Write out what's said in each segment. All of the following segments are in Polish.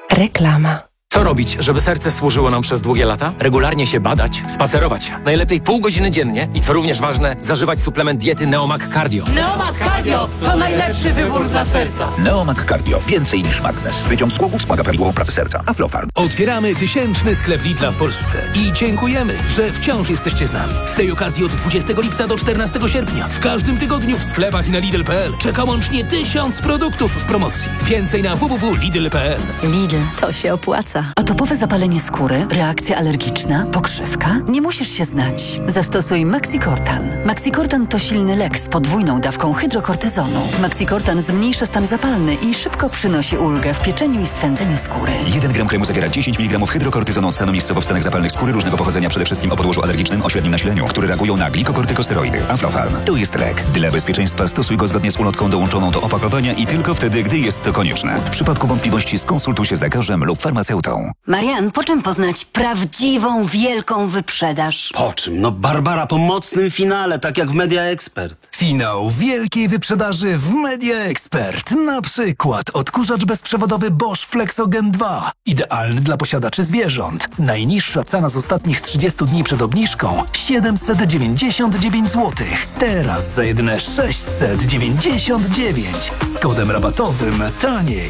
Reklama. Co robić, żeby serce służyło nam przez długie lata? Regularnie się badać, spacerować. Najlepiej pół godziny dziennie i co również ważne, zażywać suplement diety Neomag Cardio. Neomag Cardio to najlepszy wybór dla serca. Neomag Cardio. Więcej niż magnes. Wyciąg z głowu wspomaga prawidłową pracę serca. Aflofarm. Otwieramy 1000 sklep Lidla w Polsce. I dziękujemy, że wciąż jesteście z nami. Z tej okazji od 20 lipca do 14 sierpnia w każdym tygodniu w sklepach i na Lidl.pl czeka łącznie 1000 produktów w promocji. Więcej na www.lidl.pl. Lidl, to się opłaca. Atopowe zapalenie skóry, reakcja alergiczna, pokrzywka? Nie musisz się znać. Zastosuj Maxicortan. Maxicortan to silny lek z podwójną dawką hydrokortyzonu. Maxicortan zmniejsza stan zapalny i szybko przynosi ulgę w pieczeniu i swędzeniu skóry. 1 gram kremu zawiera 10 mg hydrokortyzonu od stanu miejscowo w stanach zapalnych skóry różnego pochodzenia, przede wszystkim o podłożu alergicznym o średnim nasileniu, które reagują na glikokortykosteroidy. Aflofarm. To jest lek. Dla bezpieczeństwa stosuj go zgodnie z ulotką dołączoną do opakowania i tylko wtedy, gdy jest to konieczne. W przypadku wątpliwości skonsultuj się z lekarzem lub farmaceutą. Marian, po czym poznać prawdziwą, wielką wyprzedaż? Po czym? No Barbara, po mocnym finale, tak jak w Media Expert. Finał wielkiej wyprzedaży w Media Expert. Na przykład odkurzacz bezprzewodowy Bosch Flexogen 2. Idealny dla posiadaczy zwierząt. Najniższa cena z ostatnich 30 dni przed obniżką 799 zł. Teraz za jedyne 699. Z kodem rabatowym taniej.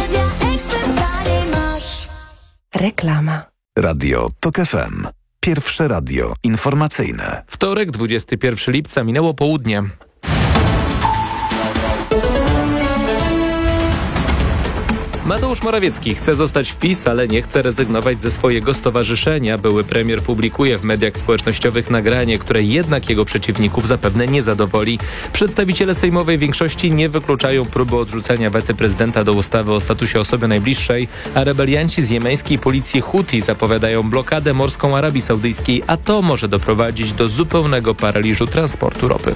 Reklama. Radio TOK FM. Pierwsze radio informacyjne. Wtorek, 21 lipca, minęło południe. Mateusz Morawiecki chce zostać w PiS, ale nie chce rezygnować ze swojego stowarzyszenia. Były premier publikuje w mediach społecznościowych nagranie, które jednak jego przeciwników zapewne nie zadowoli. Przedstawiciele sejmowej większości nie wykluczają próby odrzucenia wety prezydenta do ustawy o statusie osoby najbliższej, a rebelianci z jemeńskiej policji Huti zapowiadają blokadę morską Arabii Saudyjskiej, a to może doprowadzić do zupełnego paraliżu transportu ropy.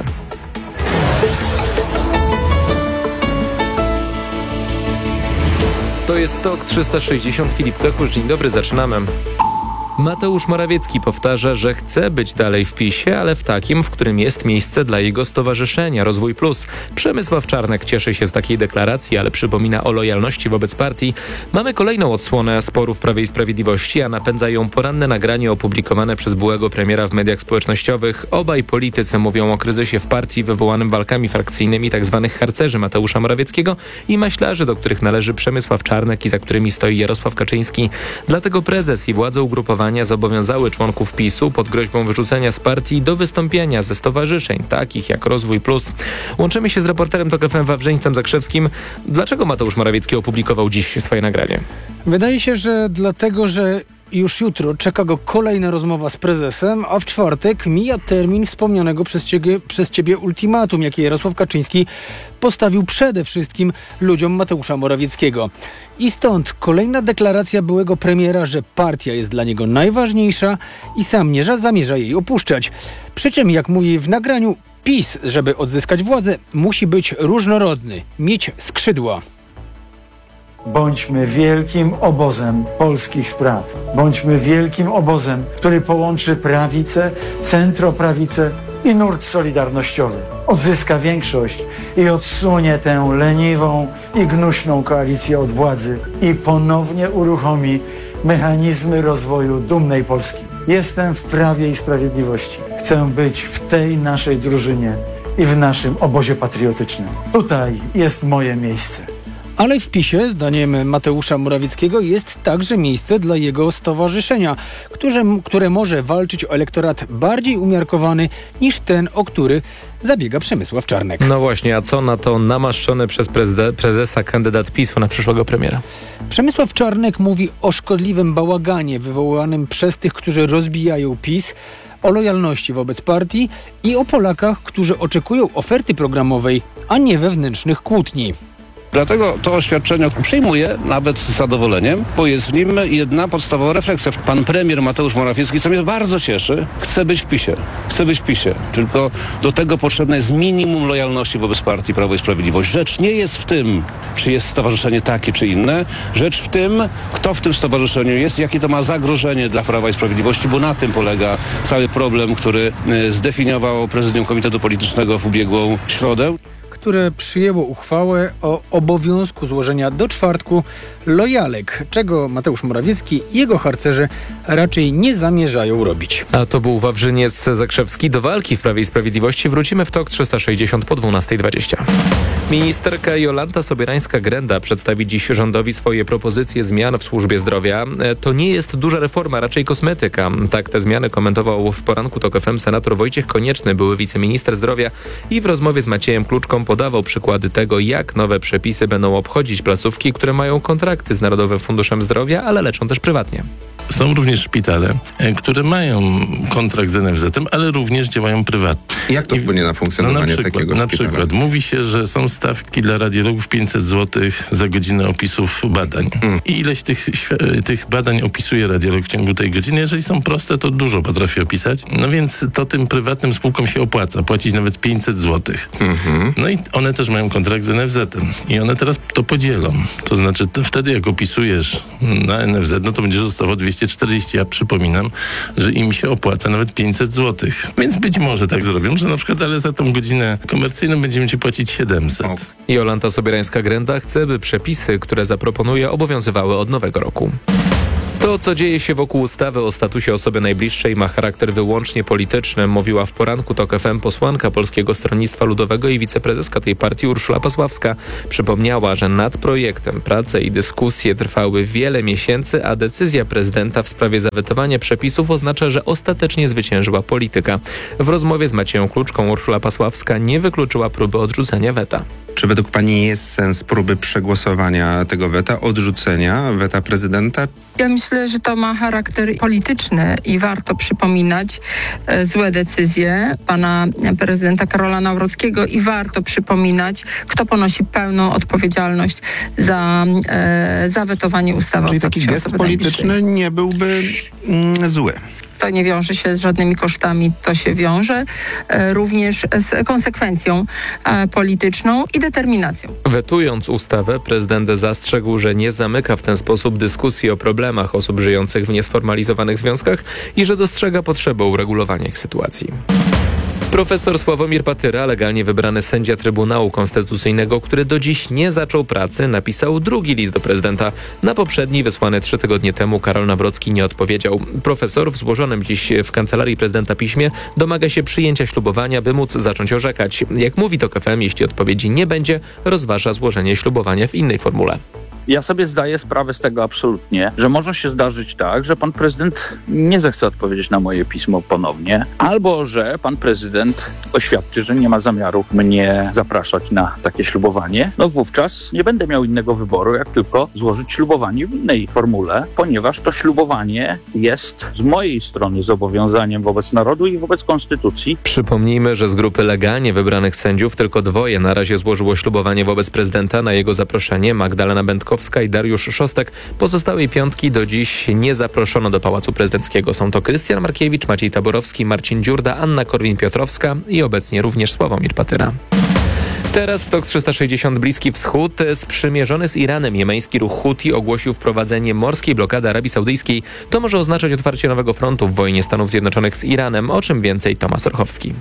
To jest TOK 360. Filip Kakusz, dzień dobry, zaczynamy. Mateusz Morawiecki powtarza, że chce być dalej w PiS-ie, ale w takim, w którym jest miejsce dla jego stowarzyszenia Rozwój Plus. Przemysław Czarnek cieszy się z takiej deklaracji, ale przypomina o lojalności wobec partii. Mamy kolejną odsłonę sporu w Prawie i Sprawiedliwości, a napędza ją poranne nagranie opublikowane przez byłego premiera w mediach społecznościowych. Obaj politycy mówią o kryzysie w partii wywołanym walkami frakcyjnymi tzw. harcerzy Mateusza Morawieckiego i maślarzy, do których należy Przemysław Czarnek i za którymi stoi Jarosław Kaczyński. Dlatego prezes i władze ugrupowania zobowiązały członków PiS-u pod groźbą wyrzucenia z partii do wystąpienia ze stowarzyszeń, takich jak Rozwój Plus. Łączymy się z reporterem TOK FM Wawrzyńcem Zakrzewskim. Dlaczego Mateusz Morawiecki opublikował dziś swoje nagranie? Wydaje się, że dlatego, że już jutro czeka go kolejna rozmowa z prezesem, a w czwartek mija termin wspomnianego przez ciebie ultimatum, jakie Jarosław Kaczyński postawił przede wszystkim ludziom Mateusza Morawieckiego. I stąd kolejna deklaracja byłego premiera, że partia jest dla niego najważniejsza i sam nie zamierza jej opuszczać. Przy czym, jak mówi w nagraniu, PiS, żeby odzyskać władzę, musi być różnorodny, mieć skrzydła. Bądźmy wielkim obozem polskich spraw. Bądźmy wielkim obozem, który połączy prawicę, centroprawicę i nurt solidarnościowy. Odzyska większość i odsunie tę leniwą i gnuśną koalicję od władzy i ponownie uruchomi mechanizmy rozwoju dumnej Polski. Jestem w Prawie i Sprawiedliwości. Chcę być w tej naszej drużynie i w naszym obozie patriotycznym. Tutaj jest moje miejsce. Ale w PiS-ie, zdaniem Mateusza Morawieckiego, jest także miejsce dla jego stowarzyszenia, które może walczyć o elektorat bardziej umiarkowany niż ten, o który zabiega Przemysław Czarnek. No właśnie, a co na to namaszczony przez prezesa kandydat PiS-u na przyszłego premiera? Przemysław Czarnek mówi o szkodliwym bałaganie wywołanym przez tych, którzy rozbijają PiS, o lojalności wobec partii i o Polakach, którzy oczekują oferty programowej, a nie wewnętrznych kłótni. Dlatego to oświadczenie przyjmuję nawet z zadowoleniem, bo jest w nim jedna podstawowa refleksja. Pan premier Mateusz Morawiecki, co mnie bardzo cieszy, chce być w PiS-ie. Chce być w PiS-ie. Tylko do tego potrzebne jest minimum lojalności wobec partii Prawo i Sprawiedliwość. Rzecz nie jest w tym, czy jest stowarzyszenie takie czy inne. Rzecz w tym, kto w tym stowarzyszeniu jest, jakie to ma zagrożenie dla Prawa i Sprawiedliwości, bo na tym polega cały problem, który zdefiniował Prezydium Komitetu Politycznego w ubiegłą środę. które przyjęło uchwałę o obowiązku złożenia do czwartku lojalek, czego Mateusz Morawiecki i jego harcerze raczej nie zamierzają robić. A to był Wawrzyniec Zakrzewski. Do walki w Prawie i Sprawiedliwości wrócimy w TOK 360 po 12:20. Ministerka Jolanta Sobierańska-Grenda przedstawi dziś rządowi swoje propozycje zmian w służbie zdrowia. To nie jest duża reforma, raczej kosmetyka. Tak te zmiany komentował w poranku TOK FM senator Wojciech Konieczny, były wiceminister zdrowia, i w rozmowie z Maciejem Kluczką podawał przykłady tego, jak nowe przepisy będą obchodzić placówki, które mają kontrakty z Narodowym Funduszem Zdrowia, ale leczą też prywatnie. Są również szpitale, które mają kontrakt z NFZ-em, ale również działają prywatnie. Jak to wpłynie na funkcjonowanie takiego szpitala? Na przykład mówi się, że są stawki dla radiologów 500 zł za godzinę opisów badań. I ileś tych badań opisuje radiolog w ciągu tej godziny. Jeżeli są proste, to dużo potrafi opisać. No więc to tym prywatnym spółkom się opłaca. Płacić nawet 500 zł. No i one też mają kontrakt z NFZ-em. I one teraz to podzielą. To znaczy wtedy jak opisujesz na NFZ, no to będziesz dostawał 240. Ja przypominam, że im się opłaca nawet 500 zł. Więc być może tak zrobią, że na przykład ale za tą godzinę komercyjną będziemy ci płacić 700. Jolanta Sobierańska-Grenda chce, by przepisy, które zaproponuje, obowiązywały od nowego roku. To, co dzieje się wokół ustawy o statusie osoby najbliższej, ma charakter wyłącznie polityczny, mówiła w poranku TOK FM posłanka Polskiego Stronnictwa Ludowego i wiceprezeska tej partii Urszula Pasławska. Przypomniała, że nad projektem prace i dyskusje trwały wiele miesięcy, a decyzja prezydenta w sprawie zawetowania przepisów oznacza, że ostatecznie zwyciężyła polityka. W rozmowie z Macieją Kluczką Urszula Pasławska nie wykluczyła próby odrzucenia weta. Czy według pani jest sens próby przegłosowania tego weta, odrzucenia weta prezydenta? Ja myślę, że to ma charakter polityczny i warto przypominać złe decyzje pana prezydenta Karola Nawrockiego i warto przypominać, kto ponosi pełną odpowiedzialność za zawetowanie ustawy. Czyli taki gest polityczny nie byłby zły. To nie wiąże się z żadnymi kosztami, to się wiąże również z konsekwencją polityczną i determinacją. Wetując ustawę, prezydent zastrzegł, że nie zamyka w ten sposób dyskusji o problemach osób żyjących w niesformalizowanych związkach i że dostrzega potrzebę uregulowania ich sytuacji. Profesor Sławomir Patyra, legalnie wybrany sędzia Trybunału Konstytucyjnego, który do dziś nie zaczął pracy, napisał drugi list do prezydenta. Na poprzedni, wysłany 3 tygodnie temu, Karol Nawrocki nie odpowiedział. Profesor w złożonym dziś w Kancelarii Prezydenta piśmie domaga się przyjęcia ślubowania, by móc zacząć orzekać. Jak mówi TOK FM, jeśli odpowiedzi nie będzie, rozważa złożenie ślubowania w innej formule. Ja sobie zdaję sprawę z tego absolutnie, że może się zdarzyć tak, że pan prezydent nie zechce odpowiedzieć na moje pismo ponownie, albo że pan prezydent oświadczy, że nie ma zamiaru mnie zapraszać na takie ślubowanie. No wówczas nie będę miał innego wyboru, jak tylko złożyć ślubowanie w innej formule, ponieważ to ślubowanie jest z mojej strony zobowiązaniem wobec narodu i wobec konstytucji. Przypomnijmy, że z grupy legalnie wybranych sędziów tylko 2 na razie złożyło ślubowanie wobec prezydenta na jego zaproszenie: Magdalena Będkowska i Dariusz Szostek. Pozostałej 5 do dziś nie zaproszono do Pałacu Prezydenckiego. Są to Krystian Markiewicz, Maciej Taborowski, Marcin Dziurda, Anna Korwin-Piotrowska i obecnie również Sławomir Patyra. Teraz w TOK 360 Bliski Wschód. Sprzymierzony z Iranem jemeński ruch Huti ogłosił wprowadzenie morskiej blokady Arabii Saudyjskiej. To może oznaczać otwarcie nowego frontu w wojnie Stanów Zjednoczonych z Iranem. O czym więcej Tomasz Orchowski.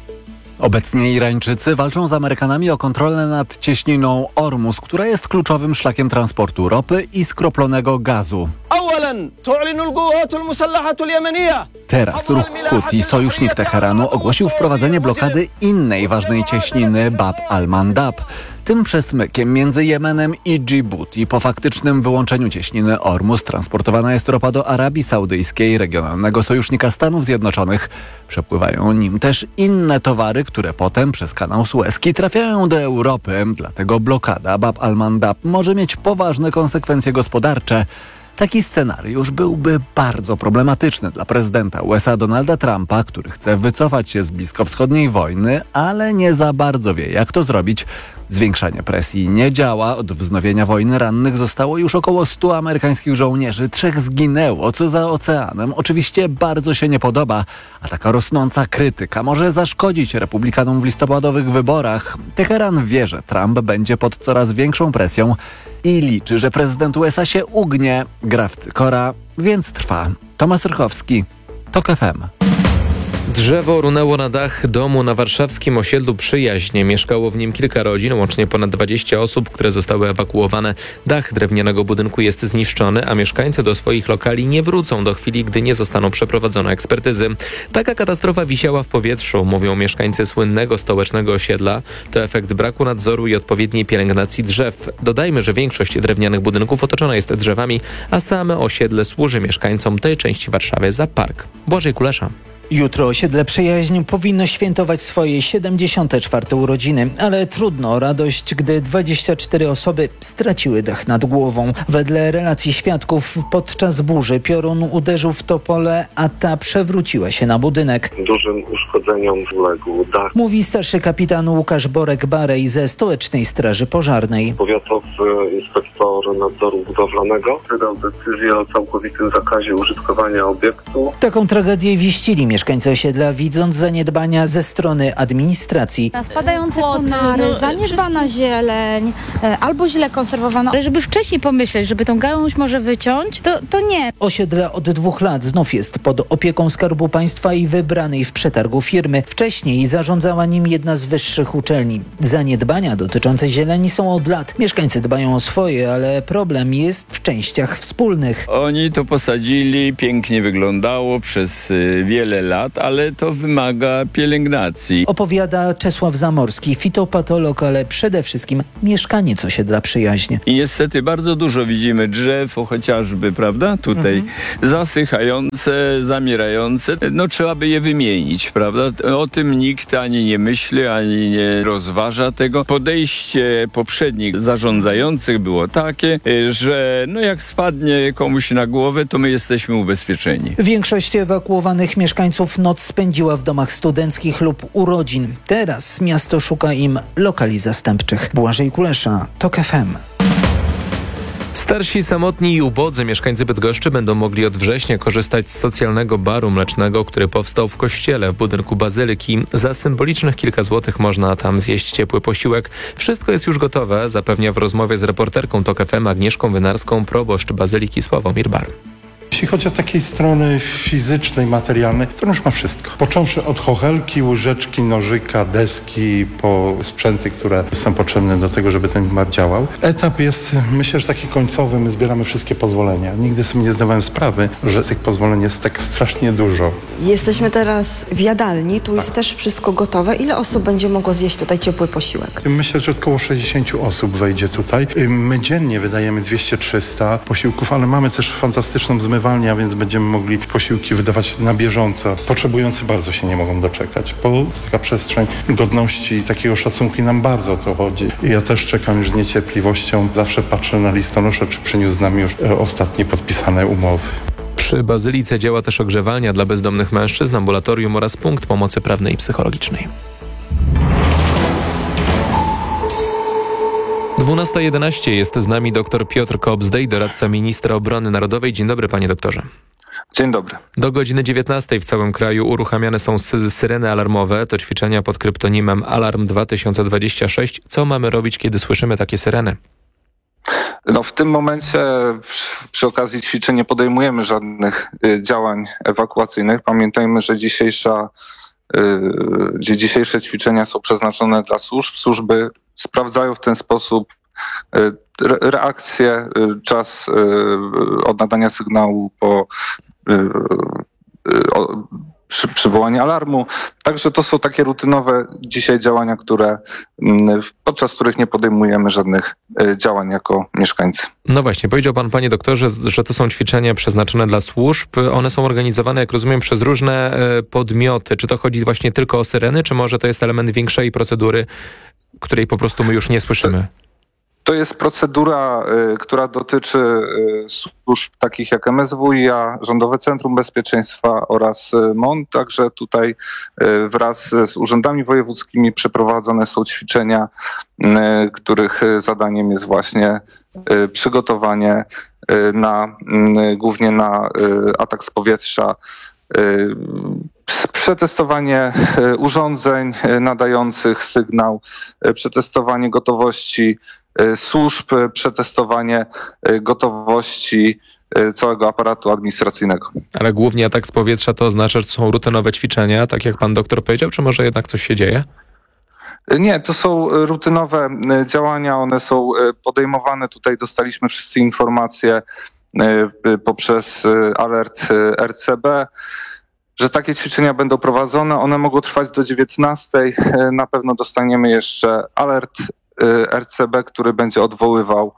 Obecnie Irańczycy walczą z Amerykanami o kontrolę nad cieśniną Ormus, która jest kluczowym szlakiem transportu ropy i skroplonego gazu. Teraz ruch Huti, sojusznik Teheranu, ogłosił wprowadzenie blokady innej ważnej cieśniny Bab al-Mandab. Tym przesmykiem między Jemenem i Dżibuti po faktycznym wyłączeniu cieśniny Ormus transportowana jest ropa do Arabii Saudyjskiej, regionalnego sojusznika Stanów Zjednoczonych. Przepływają nim też inne towary, które potem przez kanał Suezki trafiają do Europy. Dlatego blokada Bab al-Mandab może mieć poważne konsekwencje gospodarcze. Taki scenariusz byłby bardzo problematyczny dla prezydenta USA Donalda Trumpa, który chce wycofać się z bliskowschodniej wojny, ale nie za bardzo wie, jak to zrobić. Zwiększanie presji nie działa. Od wznowienia wojny rannych zostało już około 100 amerykańskich żołnierzy. 3 zginęło, co za oceanem oczywiście bardzo się nie podoba. A taka rosnąca krytyka może zaszkodzić republikanom w listopadowych wyborach. Teheran wie, że Trump będzie pod coraz większą presją i liczy, że prezydent USA się ugnie. Gra w cykora, więc trwa. Tomasz Rychowski, TOK FM. Drzewo runęło na dach domu na warszawskim osiedlu Przyjaźnie. Mieszkało w nim kilka rodzin, łącznie ponad 20 osób, które zostały ewakuowane. Dach drewnianego budynku jest zniszczony, a mieszkańcy do swoich lokali nie wrócą do chwili, gdy nie zostaną przeprowadzone ekspertyzy. Taka katastrofa wisiała w powietrzu, mówią mieszkańcy słynnego stołecznego osiedla. To efekt braku nadzoru i odpowiedniej pielęgnacji drzew. Dodajmy, że większość drewnianych budynków otoczona jest drzewami, a same osiedle służy mieszkańcom tej części Warszawy za park. Błażej Kulesza. Jutro osiedle Przyjaźń powinno świętować swoje 74. urodziny, ale trudno o radość, gdy 24 osoby straciły dach nad głową. Wedle relacji świadków podczas burzy piorun uderzył w topole, a ta przewróciła się na budynek. Dużym uszkodzeniom uległ dach. Mówi starszy kapitan Łukasz Borek-Barej ze Stołecznej Straży Pożarnej. Powiatowy inspektor nadzoru budowlanego wydał decyzję o całkowitym zakazie użytkowania obiektu. Taką tragedię wieścili mieszkańcy osiedla, widząc zaniedbania ze strony administracji. Spadające konary, zaniedbana zieleń, albo źle konserwowana. Ale żeby wcześniej pomyśleć, żeby tą gałąź może wyciąć, to nie. Osiedle od 2 lat znów jest pod opieką Skarbu Państwa i wybranej w przetargu firmy. Wcześniej zarządzała nim jedna z wyższych uczelni. Zaniedbania dotyczące zieleni są od lat. Mieszkańcy dbają o swoje, ale problem jest w częściach wspólnych. Oni to posadzili, pięknie wyglądało przez wiele lat, ale to wymaga pielęgnacji. Opowiada Czesław Zamorski, fitopatolog, ale przede wszystkim mieszkaniec osiedla Przyjaźń. I niestety bardzo dużo widzimy drzew, chociażby, prawda, tutaj zasychające, zamierające. No trzeba by je wymienić, prawda? O tym nikt ani nie myśli, ani nie rozważa tego. Podejście poprzednich zarządzających było takie, że no jak spadnie komuś na głowę, to my jesteśmy ubezpieczeni. Większość ewakuowanych mieszkańców noc spędziła w domach studenckich lub urodzin. Teraz miasto szuka im lokali zastępczych. Błażej Kulesza, TOK FM. Starsi, samotni i ubodzy mieszkańcy Bydgoszczy będą mogli od września korzystać z socjalnego baru mlecznego, który powstał w kościele w budynku Bazyliki. Za symbolicznych kilka złotych można tam zjeść ciepły posiłek. Wszystko jest już gotowe, zapewnia w rozmowie z reporterką TOK FM Agnieszką Wynarską proboszcz Bazyliki Sławomir Bar. Jeśli chodzi o takiej strony fizycznej, materialnej, to już ma wszystko. Począwszy od chochelki, łyżeczki, nożyka, deski, po sprzęty, które są potrzebne do tego, żeby ten bar działał. Etap jest, myślę, że taki końcowy. My zbieramy wszystkie pozwolenia. Nigdy sobie nie zdawałem sprawy, że tych pozwoleń jest tak strasznie dużo. Jesteśmy teraz w jadalni, tu jest też wszystko gotowe. Ile osób będzie mogło zjeść tutaj ciepły posiłek? Myślę, że około 60 osób wejdzie tutaj. My dziennie wydajemy 200-300 posiłków, ale mamy też fantastyczną zmywalnię, więc będziemy mogli posiłki wydawać na bieżąco. Potrzebujący bardzo się nie mogą doczekać, bo taka przestrzeń godności i takiego szacunku i nam bardzo o to chodzi. I ja też czekam już z niecierpliwością. Zawsze patrzę na listonosza, czy przyniósł z nami już ostatnie podpisane umowy. Przy Bazylice działa też ogrzewalnia dla bezdomnych mężczyzn, ambulatorium oraz punkt pomocy prawnej i psychologicznej. 12:11 jest z nami dr Piotr Kobzdej, doradca ministra obrony narodowej. Dzień dobry, panie doktorze. Dzień dobry. Do godziny 19 w całym kraju uruchamiane są syreny alarmowe. To ćwiczenia pod kryptonimem Alarm 2026. Co mamy robić, kiedy słyszymy takie syreny? No w tym momencie przy okazji ćwiczeń nie podejmujemy żadnych działań ewakuacyjnych. Pamiętajmy, że dzisiejsze ćwiczenia są przeznaczone dla służb. Służby sprawdzają w ten sposób reakcję, czas od nadania sygnału po przywołanie alarmu. Także to są takie rutynowe dzisiaj działania, podczas których nie podejmujemy żadnych działań jako mieszkańcy. No właśnie, powiedział pan, panie doktorze, że to są ćwiczenia przeznaczone dla służb. One są organizowane, jak rozumiem, przez różne podmioty. Czy to chodzi właśnie tylko o syreny, czy może to jest element większej procedury, której po prostu my już nie słyszymy? To jest procedura, która dotyczy służb takich jak MSWiA, Rządowe Centrum Bezpieczeństwa oraz MON. Także tutaj wraz z urzędami wojewódzkimi przeprowadzone są ćwiczenia, których zadaniem jest właśnie przygotowanie głównie na atak z powietrza, przetestowanie urządzeń nadających sygnał, przetestowanie gotowości służb, przetestowanie gotowości całego aparatu administracyjnego. Ale głównie atak z powietrza to oznacza, że to są rutynowe ćwiczenia, tak jak pan doktor powiedział, czy może jednak coś się dzieje? Nie, to są rutynowe działania, one są podejmowane. Tutaj dostaliśmy wszyscy informacje poprzez alert RCB, że takie ćwiczenia będą prowadzone. One mogą trwać do 19:00. Na pewno dostaniemy jeszcze alert RCB, który będzie odwoływał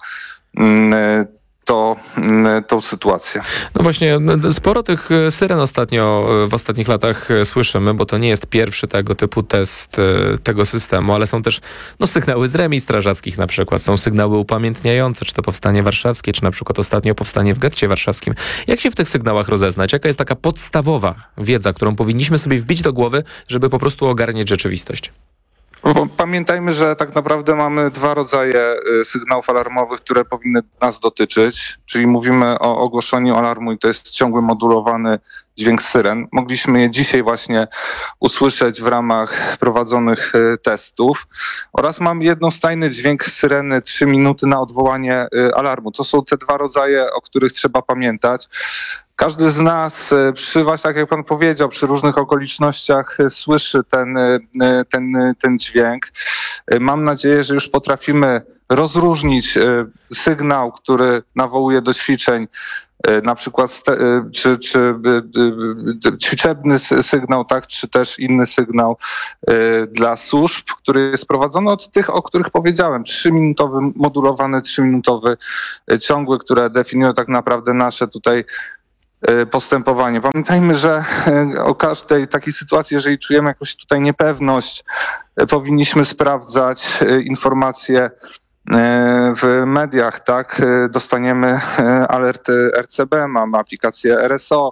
tą sytuację. No właśnie, sporo tych syren w ostatnich latach słyszymy, bo to nie jest pierwszy tego typu test tego systemu, ale są też sygnały z remi strażackich na przykład, są sygnały upamiętniające, czy to powstanie warszawskie, czy na przykład ostatnio powstanie w getcie warszawskim. Jak się w tych sygnałach rozeznać? Jaka jest taka podstawowa wiedza, którą powinniśmy sobie wbić do głowy, żeby po prostu ogarniać rzeczywistość? Pamiętajmy, że tak naprawdę mamy dwa rodzaje sygnałów alarmowych, które powinny nas dotyczyć, czyli mówimy o ogłoszeniu alarmu i to jest ciągły modulowany dźwięk syren. Mogliśmy je dzisiaj właśnie usłyszeć w ramach prowadzonych testów oraz mamy jednostajny dźwięk syreny 3 minuty na odwołanie alarmu. To są te dwa rodzaje, o których trzeba pamiętać. Każdy z nas właśnie tak jak pan powiedział, przy różnych okolicznościach słyszy ten dźwięk. Mam nadzieję, że już potrafimy rozróżnić sygnał, który nawołuje do ćwiczeń, na przykład czy ćwiczebny sygnał, tak, czy też inny sygnał dla służb, który jest prowadzony od tych, o których powiedziałem. 3-minutowy, modulowany 3-minutowy ciągły, które definiują tak naprawdę nasze tutaj postępowanie. Pamiętajmy, że o każdej takiej sytuacji, jeżeli czujemy jakąś tutaj niepewność, powinniśmy sprawdzać informacje w mediach, tak? Dostaniemy alert RCB, mamy aplikację RSO,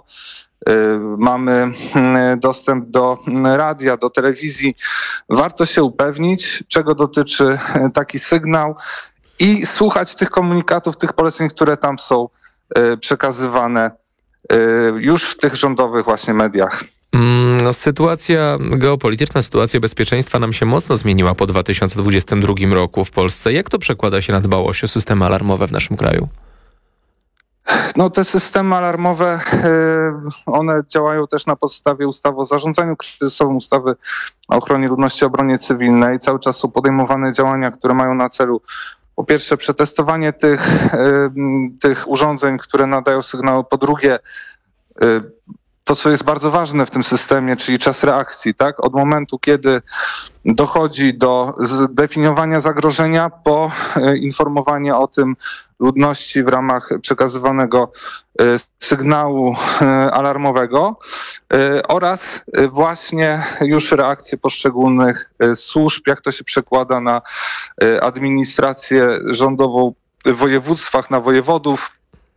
mamy dostęp do radia, do telewizji. Warto się upewnić, czego dotyczy taki sygnał i słuchać tych komunikatów, tych poleceń, które tam są przekazywane już w tych rządowych właśnie mediach. Sytuacja geopolityczna, sytuacja bezpieczeństwa nam się mocno zmieniła po 2022 roku w Polsce. Jak to przekłada się na dbałość o systemy alarmowe w naszym kraju? No te systemy alarmowe, one działają też na podstawie ustawy o zarządzaniu kryzysowym, ustawy o ochronie ludności, obronie cywilnej. Cały czas są podejmowane działania, które mają na celu po pierwsze przetestowanie tych urządzeń, które nadają sygnały, po drugie to, co jest bardzo ważne w tym systemie, czyli czas reakcji, tak? Od momentu, kiedy dochodzi do zdefiniowania zagrożenia, po informowanie o tym ludności w ramach przekazywanego sygnału alarmowego oraz właśnie już reakcje poszczególnych służb, jak to się przekłada na administrację rządową w województwach, na wojewodów,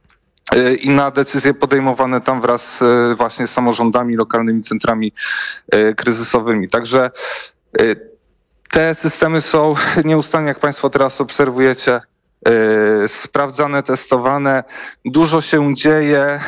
i na decyzje podejmowane tam wraz właśnie z samorządami, lokalnymi centrami kryzysowymi. Także te systemy są nieustannie, jak państwo teraz obserwujecie, sprawdzane, testowane. Dużo się dzieje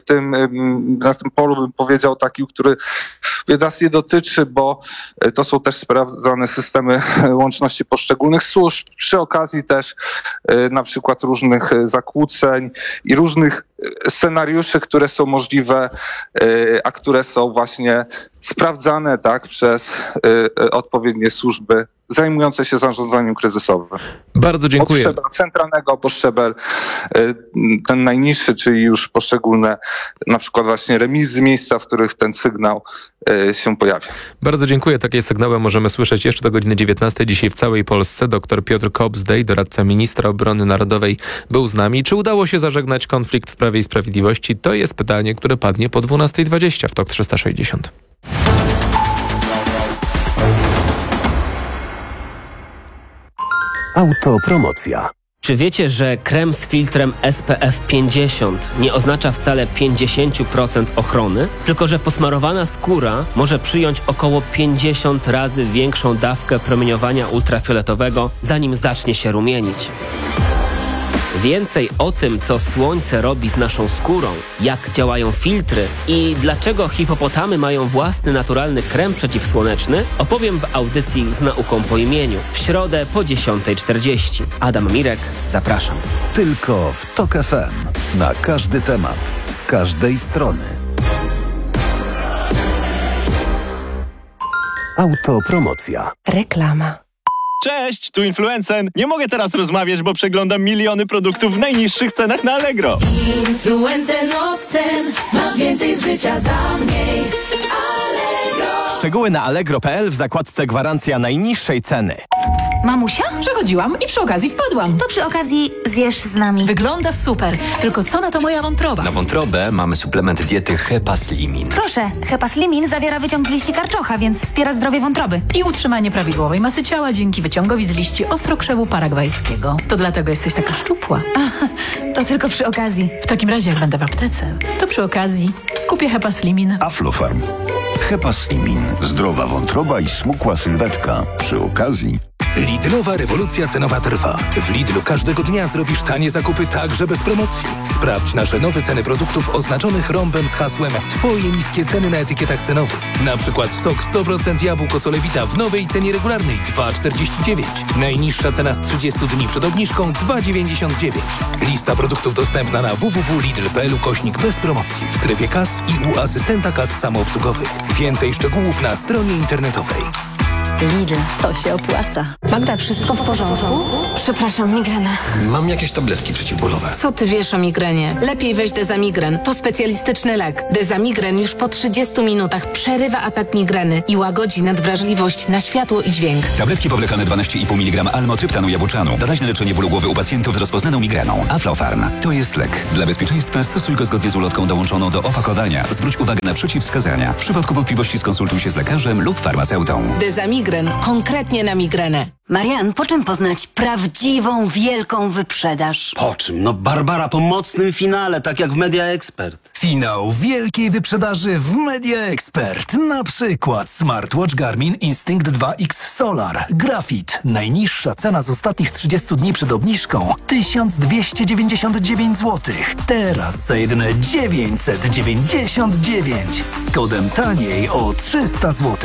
na tym polu, bym powiedział, taki, który nas nie dotyczy, bo to są też sprawdzane systemy łączności poszczególnych służb, przy okazji też na przykład różnych zakłóceń i różnych scenariuszy, które są możliwe, a które są właśnie sprawdzane, tak, przez odpowiednie służby zajmujące się zarządzaniem kryzysowym. Bardzo dziękuję. Od szczebla centralnego po szczebel ten najniższy, czyli już poszczególne na przykład właśnie remizy, miejsca, w których ten sygnał się pojawia. Bardzo dziękuję. Takie sygnały możemy słyszeć jeszcze do godziny 19 dzisiaj w całej Polsce. Dr Piotr Kobzdej, doradca ministra obrony narodowej, był z nami. Czy udało się zażegnać konflikt w Prawie i Sprawiedliwości? To jest pytanie, które padnie po 12:20 w TOK 360. Autopromocja. Czy wiecie, że krem z filtrem SPF 50 nie oznacza wcale 50% ochrony? Tylko że posmarowana skóra może przyjąć około 50 razy większą dawkę promieniowania ultrafioletowego, zanim zacznie się rumienić. Więcej o tym, co słońce robi z naszą skórą, jak działają filtry i dlaczego hipopotamy mają własny naturalny krem przeciwsłoneczny, opowiem w audycji Z nauką po imieniu w środę po 10:40. Adam Mirek, zapraszam. Tylko w TOK FM. Na każdy temat, z każdej strony. Autopromocja. Reklama. Cześć, tu Influencen. Nie mogę teraz rozmawiać, bo przeglądam miliony produktów w najniższych cenach na Allegro. Influencen od cen, masz więcej z życia za mniej. Allegro. Szczegóły na allegro.pl w zakładce gwarancja najniższej ceny. Mamusia? Przechodziłam i przy okazji wpadłam. To przy okazji zjesz z nami. Wygląda super, tylko co na to moja wątroba? Na wątrobę mamy suplement diety Hepaslimin. Proszę, Hepaslimin zawiera wyciąg z liści karczocha, więc wspiera zdrowie wątroby. I utrzymanie prawidłowej masy ciała dzięki wyciągowi z liści ostrokrzewu paragwajskiego. To dlatego jesteś taka szczupła. To tylko przy okazji. W takim razie, jak będę w aptece, to przy okazji kupię Hepaslimin. Aflofarm. Hepaslimin. Zdrowa wątroba i smukła sylwetka. Przy okazji... Lidlowa rewolucja cenowa trwa. W Lidlu każdego dnia zrobisz tanie zakupy także bez promocji. Sprawdź nasze nowe ceny produktów oznaczonych rąbem z hasłem Twoje niskie ceny na etykietach cenowych. Na przykład sok 100% jabłko Solewita w nowej cenie regularnej 2,49. Najniższa cena z 30 dni przed obniżką 2,99. Lista produktów dostępna na www.lidl.pl / bez promocji w strefie kas i u asystenta kas samoobsługowych. Więcej szczegółów na stronie internetowej. Lidl, to się opłaca. Magda, wszystko w porządku? Przepraszam, migrena. Mam jakieś tabletki przeciwbólowe. Co ty wiesz o migrenie? Lepiej weź Dezamigren. To specjalistyczny lek. Dezamigren już po 30 minutach przerywa atak migreny i łagodzi nadwrażliwość na światło i dźwięk. Tabletki powlekane 12,5 mg almotryptanu jabłczanu. Doraźne leczenie bólu głowy u pacjentów z rozpoznaną migreną. Aflofarm. To jest lek. Dla bezpieczeństwa stosuj go zgodnie z ulotką dołączoną do opakowania. Zwróć uwagę na przeciwwskazania. W przypadku wątpliwości skonsultuj się z lekarzem lub farmaceutą. Dezamigren. Konkretnie na migrenę. Marian, po czym poznać prawdziwą, wielką wyprzedaż? Po czym? No Barbara, po mocnym finale, tak jak w Media Expert. Finał wielkiej wyprzedaży w Media Expert. Na przykład smartwatch Garmin Instinct 2X Solar. Grafit. Najniższa cena z ostatnich 30 dni przed obniżką 1299 zł. Teraz za jedyne 999. Z kodem taniej o 300 zł.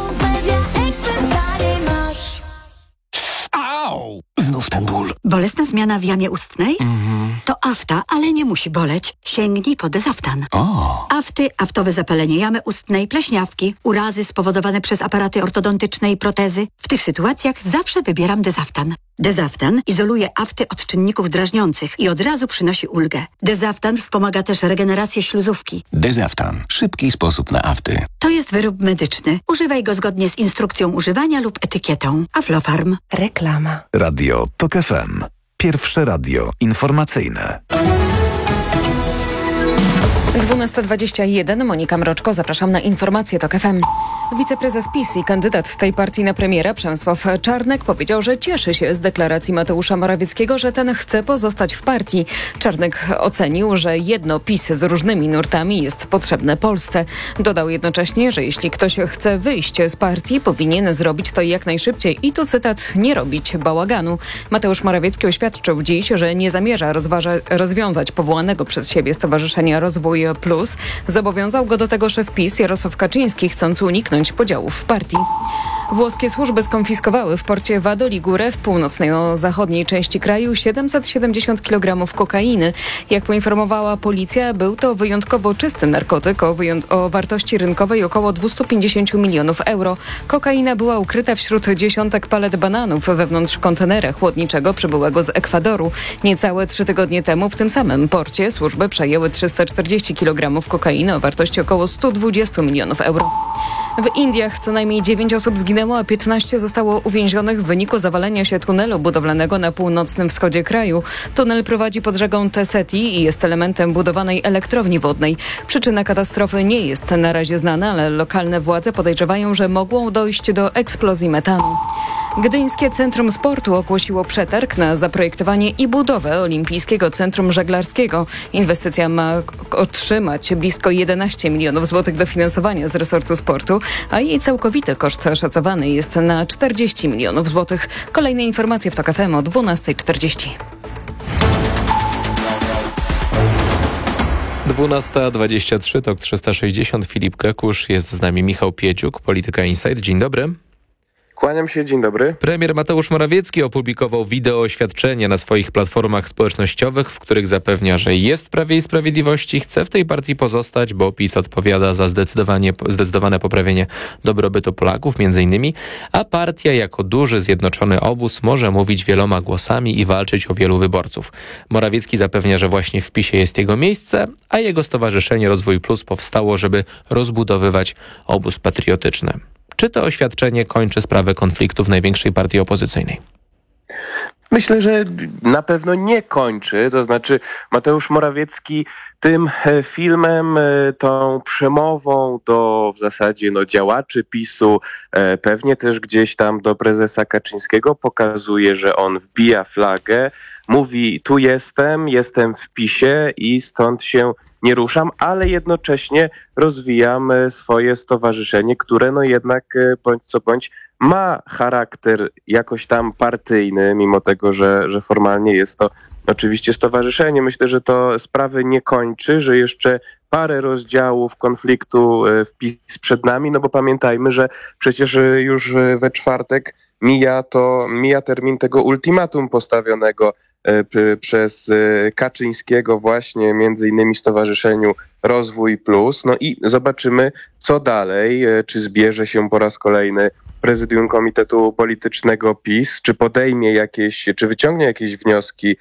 Au! Znów ten ból. Bolesna zmiana w jamie ustnej? To afta, ale nie musi boleć. Sięgnij po Dezaftan. Afty, aftowe zapalenie jamy ustnej, pleśniawki, urazy spowodowane przez aparaty ortodontyczne i protezy. W tych sytuacjach zawsze wybieram Dezaftan. Dezaftan izoluje afty od czynników drażniących i od razu przynosi ulgę. Dezaftan wspomaga też regenerację śluzówki. Dezaftan. Szybki sposób na afty. To jest wyrób medyczny. Używaj go zgodnie z instrukcją używania lub etykietą. Aflofarm. Reklama. Radio TOK FM. Pierwsze radio informacyjne. 12:21. Monika Mroczko, zapraszam na informacje TOK FM. Wiceprezes PiS i kandydat tej partii na premiera Przemysław Czarnek powiedział, że cieszy się z deklaracji Mateusza Morawieckiego, że ten chce pozostać w partii. Czarnek ocenił, że jedno PiS z różnymi nurtami jest potrzebne Polsce. Dodał jednocześnie, że jeśli ktoś chce wyjść z partii, powinien zrobić to jak najszybciej i tu cytat, nie robić bałaganu. Mateusz Morawiecki oświadczył dziś, że nie zamierza rozwiązać powołanego przez siebie Stowarzyszenia Rozwój Plus. Zobowiązał go do tego szef PiS Jarosław Kaczyński, chcąc uniknąć podziałów w partii. Włoskie służby skonfiskowały w porcie Vado Ligure w północno-zachodniej części kraju 770 kg kokainy. Jak poinformowała policja, był to wyjątkowo czysty narkotyk o wartości rynkowej około 250 milionów euro. Kokaina była ukryta wśród dziesiątek palet bananów wewnątrz kontenera chłodniczego przybyłego z Ekwadoru. Niecałe 3 tygodnie temu w tym samym porcie służby przejęły 340 kg kokainy o wartości około 120 milionów euro. W Indiach co najmniej 9 osób zginęło, a 15 zostało uwięzionych w wyniku zawalenia się tunelu budowlanego na północnym wschodzie kraju. Tunel prowadzi pod rzeką Teseti i jest elementem budowanej elektrowni wodnej. Przyczyna katastrofy nie jest na razie znana, ale lokalne władze podejrzewają, że mogło dojść do eksplozji metanu. Gdyńskie Centrum Sportu ogłosiło przetarg na zaprojektowanie i budowę Olimpijskiego Centrum Żeglarskiego. Inwestycja ma otrzymać blisko 11 milionów złotych dofinansowania z resortu sportu, a jej całkowity koszt szacowany jest na 40 milionów złotych. Kolejne informacje w TOK FM o 12:40. 12:23, TOK 360, Filip Kekusz, jest z nami Michał Pieciuk, Polityka Insight. Dzień dobry. Kłaniam się, dzień dobry. Premier Mateusz Morawiecki opublikował wideo oświadczenia na swoich platformach społecznościowych, w których zapewnia, że jest w Prawie i Sprawiedliwości, chce w tej partii pozostać, bo PiS odpowiada za zdecydowane poprawienie dobrobytu Polaków między innymi, a partia jako duży, zjednoczony obóz może mówić wieloma głosami i walczyć o wielu wyborców. Morawiecki zapewnia, że właśnie w PiS-ie jest jego miejsce, a jego stowarzyszenie Rozwój Plus powstało, żeby rozbudowywać obóz patriotyczny. Czy to oświadczenie kończy sprawę konfliktu w największej partii opozycyjnej? Myślę, że na pewno nie kończy. To znaczy Mateusz Morawiecki tym filmem, tą przemową do w zasadzie działaczy PiS-u, pewnie też gdzieś tam do prezesa Kaczyńskiego pokazuje, że on wbija flagę, mówi tu jestem w PiS-ie i stąd się nie ruszam, ale jednocześnie rozwijam swoje stowarzyszenie, które jednak bądź co bądź ma charakter jakoś tam partyjny, mimo tego, że formalnie jest to oczywiście stowarzyszenie. Myślę, że to sprawy nie kończy, że jeszcze parę rozdziałów konfliktu w PiS przed nami, bo pamiętajmy, że przecież już we czwartek mija termin tego ultimatum postawionego przez Kaczyńskiego właśnie między innymi Stowarzyszeniu Rozwój Plus. I zobaczymy, co dalej. Czy zbierze się po raz kolejny prezydium Komitetu Politycznego PiS, czy wyciągnie jakieś wnioski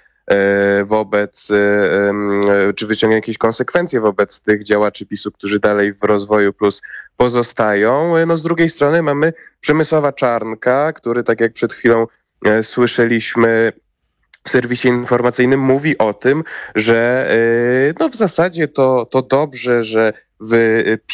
czy wyciągnie jakieś konsekwencje wobec tych działaczy PiS-u, którzy dalej w Rozwoju Plus pozostają. Z drugiej strony mamy Przemysława Czarnka, który, tak jak przed chwilą słyszeliśmy w serwisie informacyjnym, mówi o tym, że w zasadzie to dobrze, że w